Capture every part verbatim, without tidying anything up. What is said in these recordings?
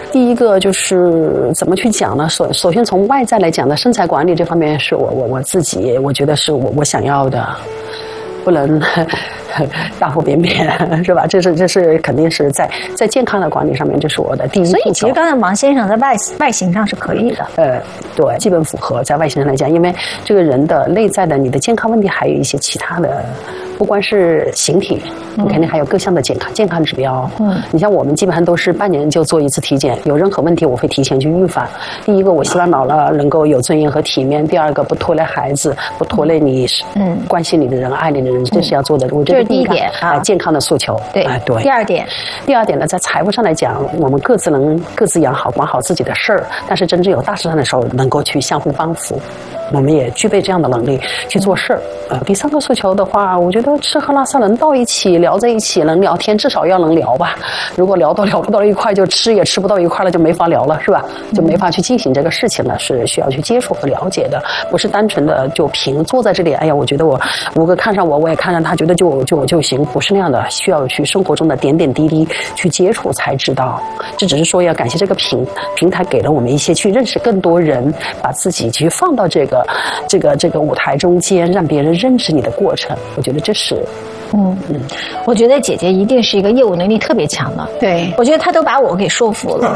第一个就是怎么去讲呢？首首先从外在来讲呢，身材管理这方面是我我我自己，我觉得是我我想要的，不能大腹便便，是吧？这是这是肯定是在在健康的管理上面，这是我的第一步。 所以其实刚才王先生在外外形上是可以的， 呃，对，基本符合在外形上来讲，因为这个人的内在的你的健康问题，还有一些其他的。不光是形体，你肯定还有各项的健康健康指标。嗯，你像我们基本上都是半年就做一次体检，有任何问题我会提前去预防。第一个，我希望老了能够有尊严和体面；第二个，不拖累孩子，不拖累你嗯关心你的人、爱你的人，这是要做的。我觉得第一点啊， 健康的诉求。 对对。第二点， 第二点呢，在财务上来讲，我们各自能各自养好、管好自己的事儿，但是真正有大事上的时候，能够去相互帮扶。我们也具备这样的能力去做事儿。呃，第三个诉求的话，我觉得吃喝拉撒能到一起，聊在一起，能聊天，至少要能聊吧。如果聊都聊不到一块，就吃也吃不到一块了，就没法聊了，是吧？就没法去进行这个事情了，是需要去接触和了解的，不是单纯的就凭坐在这里。哎呀，我觉得我吴哥看上我，我也看上他，觉得就就就行，不是那样的，需要去生活中的点点滴滴去接触才知道。这只是说要感谢这个平平台给了我们一些去认识更多人，把自己去放到这个。这个这个舞台中间，让别人认识你的过程，我觉得这是， 嗯嗯，我觉得姐姐一定是一个业务能力特别强的。 对， 我觉得她都把我给说服了，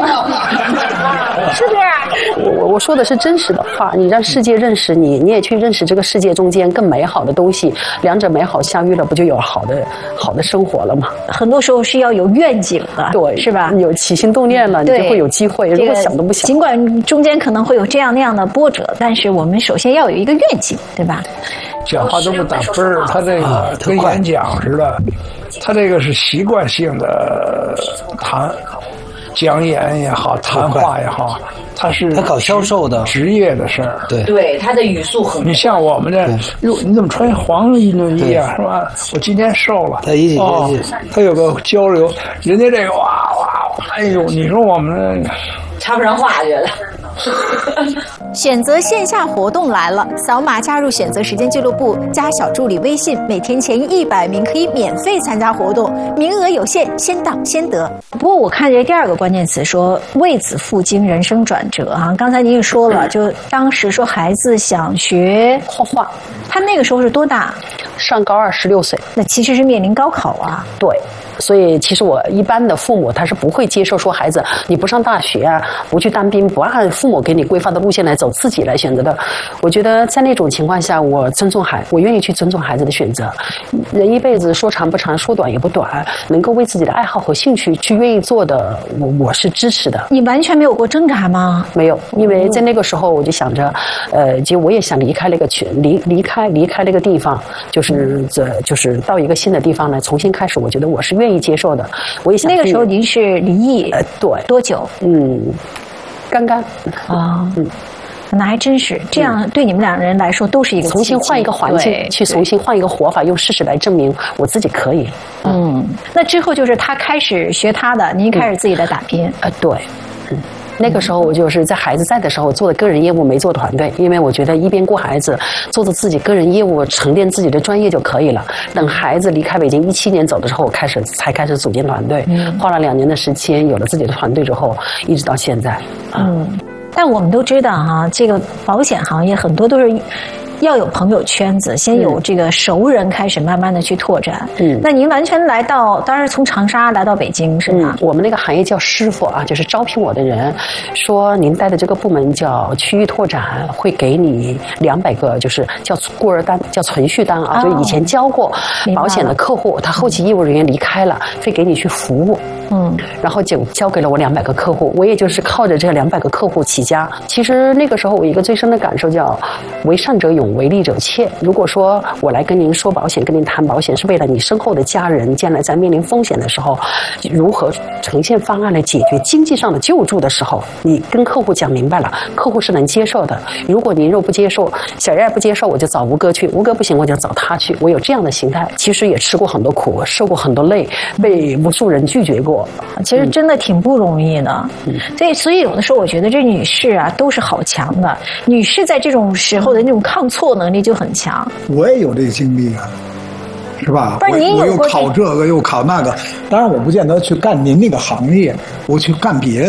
是不是？ 我我说的是真实的话，你让世界认识你，你也去认识这个世界中间更美好的东西，两者美好相遇了，不就有好的好的生活了吗？ 很多时候是要有愿景的， 对， 是吧？ 有起心动念了，你就会有机会。如果想都不想， 尽管中间可能会有这样那样的波折，但是我们首先要有一个愿景，对吧？ 讲话都不打分儿，他这个跟演讲似的，他这个是习惯性的谈讲演也好，谈话也好，他是他搞销售的职业的事儿。 对对，他的语速很。 你像我们这，哟，你怎么穿黄衣绿衣啊？是吧？我今天瘦了。 他一起哦，他有个交流，人家这个哇哇，哎呦，你说我们插不上话，觉得。 选择线下活动来了，扫码加入选择时间俱乐部，加小助理微信，每天前一百名可以免费参加活动，名额有限，先到先得。 不过我看这第二个关键词说为子赴京人生转折啊，刚才您也说了，就当时说孩子想学画画， 他那个时候是多大？ 上高二，十六岁。 那其实是面临高考啊。 对。所以其实我一般的父母他是不会接受说孩子你不上大学啊，不去当兵，不按父母给你规划的路线来走，自己来选择的。我觉得在那种情况下，我尊重孩，我愿意去尊重孩子的选择。人一辈子说长不长，说短也不短，能够为自己的爱好和兴趣去愿意做的，我我是支持的。 你完全没有过挣扎吗？ 没有，因为在那个时候我就想着，呃，其实我也想离开那个群，离离开离开那个地方，就是这就是到一个新的地方来重新开始。我觉得我是愿意接受的。我也想那个时候您是离异， 呃，对， 多久？ 嗯，刚刚啊，嗯。那还真是这样，对你们两人来说都是一个重新换一个环境，去重新换一个活法，用事实来证明我自己可以。 嗯，那之后就是他开始学他的，您开始自己的打拼。 呃，对，嗯。那个时候我就是在孩子在的时候做的个人业务，没做团队，因为我觉得一边顾孩子，做着自己个人业务，沉淀自己的专业就可以了。等孩子离开北京一七年走的时候，我开始才开始组建团队，嗯、花了两年的时间，有了自己的团队之后，一直到现在。 嗯，但我们都知道哈，这个保险行业很多都是。要有朋友圈子，先有这个熟人开始慢慢的去拓展。嗯，那您完全来到，当然从长沙来到北京是吗？ 嗯，我们那个行业叫师傅啊，就是招聘我的人说，您带的这个部门叫区域拓展，会给你两百个，就是叫孤儿单，叫存续单啊，哦、就以前交过保险的客户，他后期业务人员离开了，会给你去服务。嗯，然后就交给了我两百个客户，我也就是靠着这两百个客户起家。其实那个时候我一个最深的感受叫为善者勇，为利者怯。如果说我来跟您说保险，跟您谈保险，是为了你身后的家人将来在面临风险的时候，如何呈现方案来解决经济上的救助的时候，你跟客户讲明白了，客户是能接受的。如果您若不接受，小燕不接受，我就找吴哥去，吴哥不行我就找他去。我有这样的心态，其实也吃过很多苦，受过很多累，被无数人拒绝过。 其实真的挺不容易的，嗯、所以所以有的时候我觉得这女士啊都是好强的，女士在这种时候的那种抗挫能力就很强。 我也有这个经历啊，是吧？ 不是您有我又考这个又考那个，当然我不见得去干您那个行业，我去干别的。